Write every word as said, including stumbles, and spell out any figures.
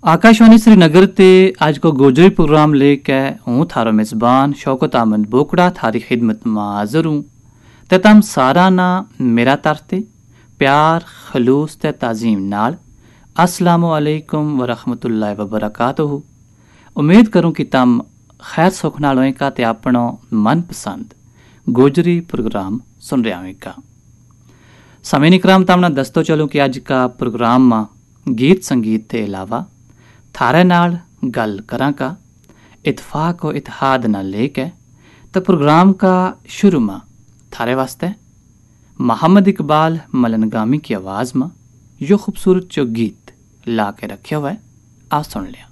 आकाशवाणी श्रीनगर ते आज को गोजरी प्रोग्राम लेके हूँ थारो मेज़बान शौकत अहमद बोकड़ा थारी खिदमत में हाजिर हूँ। ते तम सारा ना मेरा तरते प्यार खलूस ते ताज़ीम नाल अस्सलामु अलैकुम व रहमतुल्लाहि व बरकातुहू। उम्मीद करूँ कि तम खैर सुख नाल होएगा ते अपनो मनपसंद गोजरी प्रोग्राम सुन रहा होएगा। सामीन इकराम तमना दस्तो चलूँ कि अज का प्रोग्राम में गीत संगीत के अलावा थारे नाल गल करा का इतफाक व इतिहाद न लेके तो प्रोग्राम का शुरू में थारे वास्ते मोहम्मद इकबाल मलनगामी की आवाज़ में यो खूबसूरत जो गीत ला के रखे हुआ है, आ सुन लिया।